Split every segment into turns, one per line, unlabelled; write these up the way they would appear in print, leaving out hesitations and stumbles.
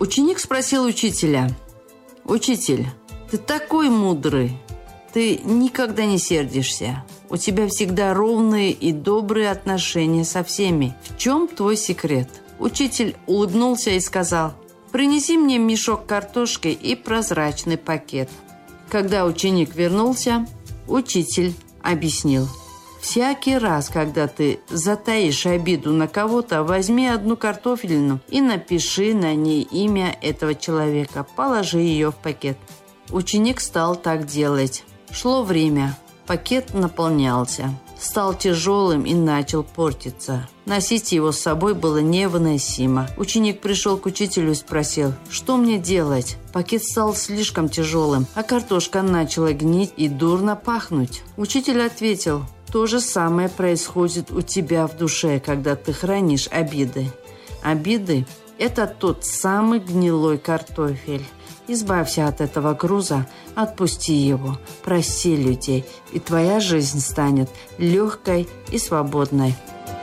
Ученик спросил учителя: «Учитель, ты такой мудрый, ты никогда не сердишься, у тебя всегда ровные и добрые отношения со всеми. В чем твой секрет?» Учитель улыбнулся и сказал: «Принеси мне мешок картошки и прозрачный пакет». Когда ученик вернулся, учитель объяснил: «Всякий раз, когда ты затаишь обиду на кого-то, возьми одну картофелину и напиши на ней имя этого человека, положи ее в пакет». Ученик стал так делать. Шло время, пакет наполнялся, стал тяжелым и начал портиться. Носить его с собой было невыносимо. Ученик пришел к учителю и спросил: «Что мне делать? Пакет стал слишком тяжелым, а картошка начала гнить и дурно пахнуть». Учитель ответил: «То же самое происходит у тебя в душе, когда ты хранишь обиды. Обиды – это тот самый гнилой картофель. Избавься от этого груза, отпусти его, прости людей, и твоя жизнь станет легкой и свободной».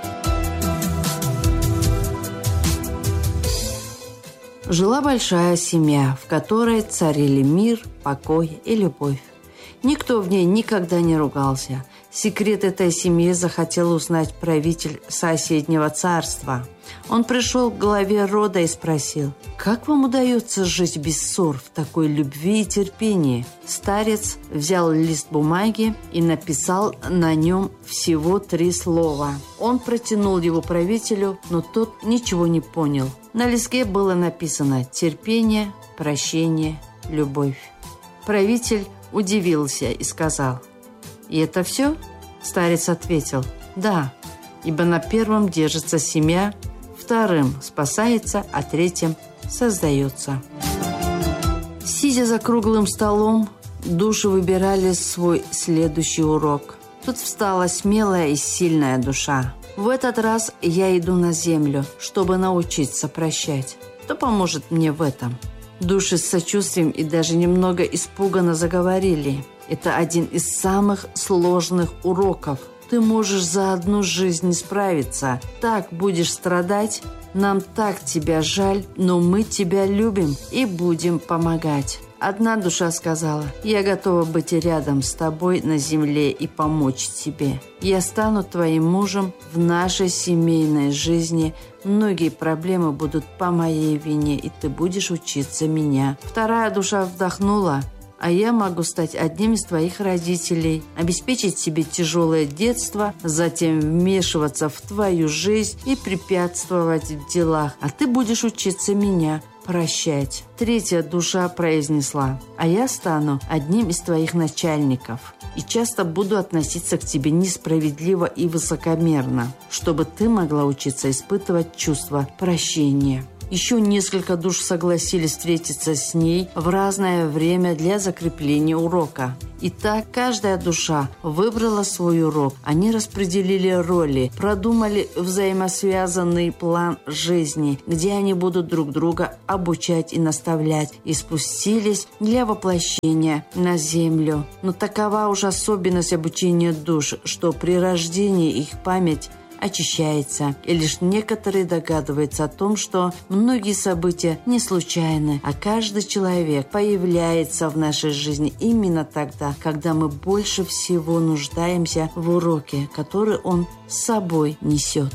Жила большая семья, в которой царили мир, покой и любовь. Никто в ней никогда не ругался. Секрет этой семьи захотел узнать правитель соседнего царства. Он пришел к главе рода и спросил: «Как вам удается жить без ссор в такой любви и терпении?» Старец взял лист бумаги и написал на нем всего 3 слова. Он протянул его правителю, но тот ничего не понял. На листке было написано: терпение, прощение, любовь. Правитель удивился и сказал: «И это все?» Старец ответил: «Да, ибо на первом держится семья, вторым спасается, а третьим создается». Сидя за круглым столом, души выбирали свой следующий урок. Тут встала смелая и сильная душа. «В этот раз я иду на землю, чтобы научиться прощать. Кто поможет мне в этом?» Души с сочувствием и даже немного испуганно заговорили: «Это один из самых сложных уроков. Ты можешь за одну жизнь не справиться. Так будешь страдать. Нам так тебя жаль, но мы тебя любим и будем помогать». Одна душа сказала: «Я готова быть рядом с тобой на земле и помочь тебе. Я стану твоим мужем в нашей семейной жизни. Многие проблемы будут по моей вине, и ты будешь учиться меня». Вторая душа вздохнула: «А я могу стать одним из твоих родителей, обеспечить себе тяжелое детство, затем вмешиваться в твою жизнь и препятствовать в делах, а ты будешь учиться меня прощать». Третья душа произнесла: «А я стану одним из твоих начальников и часто буду относиться к тебе несправедливо и высокомерно, чтобы ты могла учиться испытывать чувство прощения». Еще несколько душ согласились встретиться с ней в разное время для закрепления урока. И так каждая душа выбрала свой урок. Они распределили роли, продумали взаимосвязанный план жизни, где они будут друг друга обучать и наставлять, и спустились для воплощения на землю. Но такова уж особенность обучения душ, что при рождении их память очищается, и лишь некоторые догадываются о том, что многие события не случайны, а каждый человек появляется в нашей жизни именно тогда, когда мы больше всего нуждаемся в уроке, который он с собой несет.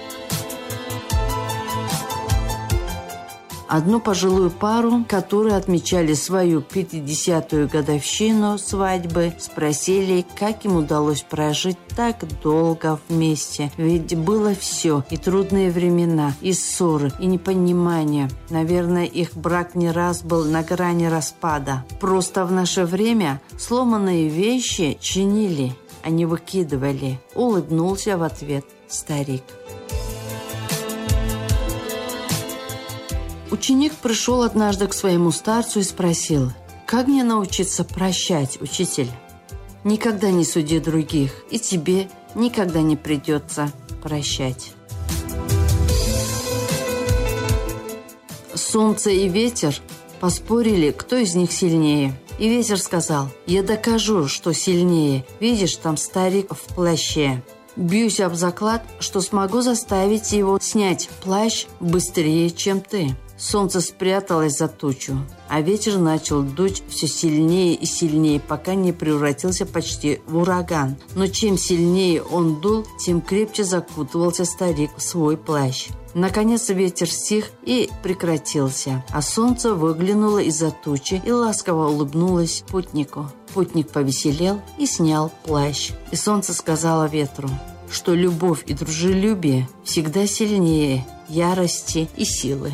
Одну пожилую пару, которые отмечали свою 50-ю годовщину свадьбы, спросили, как им удалось прожить так долго вместе. Ведь было все: и трудные времена, и ссоры, и непонимание. Наверное, их брак не раз был на грани распада. Просто в наше время сломанные вещи чинили, а не выкидывали. Улыбнулся в ответ старик. Ученик пришел однажды к своему старцу и спросил: «Как мне научиться прощать, учитель?» «Никогда не суди других, и тебе никогда не придется прощать». Солнце и ветер поспорили, кто из них сильнее. И ветер сказал: «Я докажу, что сильнее. Видишь, там старик в плаще. Бьюсь об заклад, что смогу заставить его снять плащ быстрее, чем ты». Солнце спряталось за тучу, а ветер начал дуть все сильнее и сильнее, пока не превратился почти в ураган. Но чем сильнее он дул, тем крепче закутывался старик в свой плащ. Наконец ветер стих и прекратился, а солнце выглянуло из-за тучи и ласково улыбнулось путнику. Путник повеселел и снял плащ. И солнце сказало ветру, что любовь и дружелюбие всегда сильнее ярости и силы.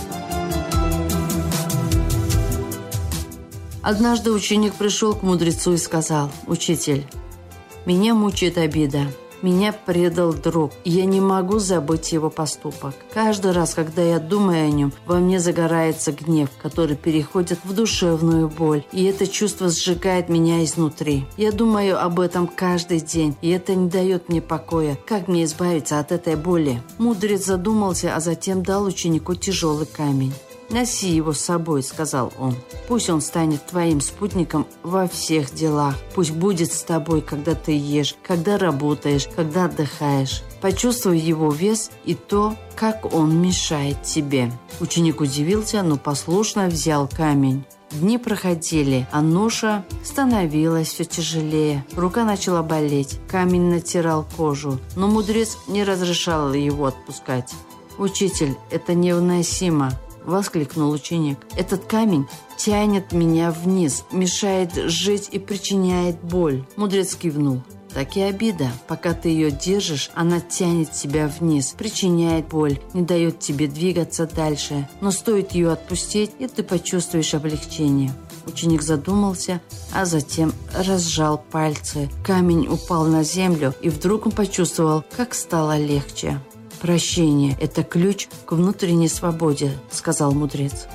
Однажды ученик пришел к мудрецу и сказал: «Учитель, меня мучает обида. Меня предал друг, и я не могу забыть его поступок. Каждый раз, когда я думаю о нем, во мне загорается гнев, который переходит в душевную боль, и это чувство сжигает меня изнутри. Я думаю об этом каждый день, и это не дает мне покоя. Как мне избавиться от этой боли?» Мудрец задумался, а затем дал ученику тяжелый камень. «Носи его с собой», — сказал он. «Пусть он станет твоим спутником во всех делах. Пусть будет с тобой, когда ты ешь, когда работаешь, когда отдыхаешь. Почувствуй его вес и то, как он мешает тебе». Ученик удивился, но послушно взял камень. Дни проходили, а ноша становилась все тяжелее. Рука начала болеть, камень натирал кожу, но мудрец не разрешал его отпускать. «Учитель, это невыносимо!» — воскликнул ученик. «Этот камень тянет меня вниз, мешает жить и причиняет боль». Мудрец кивнул. «Так и обида. Пока ты ее держишь, она тянет тебя вниз, причиняет боль, не дает тебе двигаться дальше. Но стоит ее отпустить, и ты почувствуешь облегчение». Ученик задумался, а затем разжал пальцы. Камень упал на землю, и вдруг он почувствовал, как стало легче. «Прощение – это ключ к внутренней свободе», – сказал мудрец.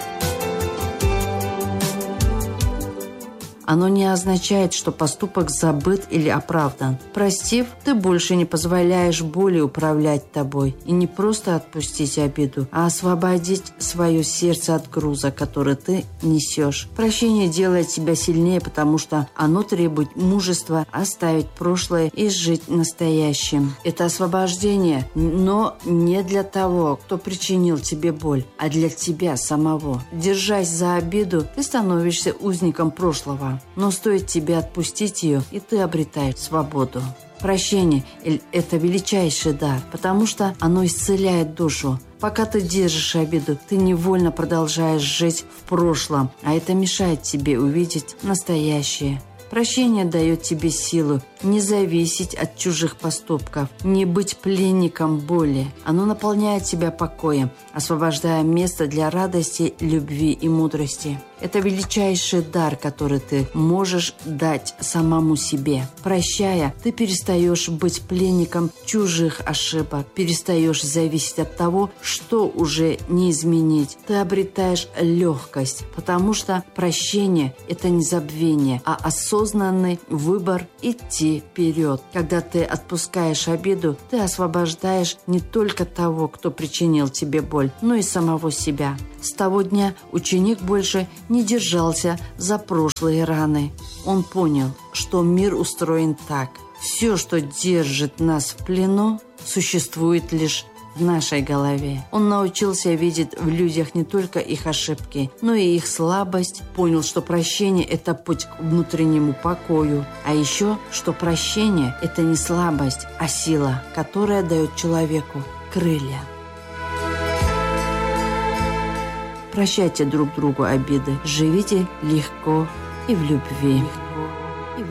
Оно не означает, что поступок забыт или оправдан. Простив, ты больше не позволяешь боли управлять тобой. И не просто отпустить обиду, а освободить свое сердце от груза, который ты несешь. Прощение делает тебя сильнее, потому что оно требует мужества оставить прошлое и жить настоящим. Это освобождение, но не для того, кто причинил тебе боль, а для тебя самого. Держась за обиду, ты становишься узником прошлого. Но стоит тебе отпустить ее, и ты обретаешь свободу. Прощение – это величайший дар, потому что оно исцеляет душу. Пока ты держишь обиду, ты невольно продолжаешь жить в прошлом, а это мешает тебе увидеть настоящее. Прощение дает тебе силу не зависеть от чужих поступков, не быть пленником боли. Оно наполняет тебя покоем, освобождая место для радости, любви и мудрости. Это величайший дар, который ты можешь дать самому себе. Прощая, ты перестаешь быть пленником чужих ошибок, перестаешь зависеть от того, что уже не изменить. Ты обретаешь легкость, потому что прощение – это не забвение, а осознанный выбор идти вперед. Когда ты отпускаешь обиду, ты освобождаешь не только того, кто причинил тебе боль, но и самого себя. С того дня ученик больше не держался за прошлые раны. Он понял, что мир устроен так. Все, что держит нас в плену, существует лишь в нашей голове. Он научился видеть в людях не только их ошибки, но и их слабость. Понял, что прощение – это путь к внутреннему покою. А еще, что прощение – это не слабость, а сила, которая дает человеку крылья. Прощайте друг другу обиды. Живите легко и в любви.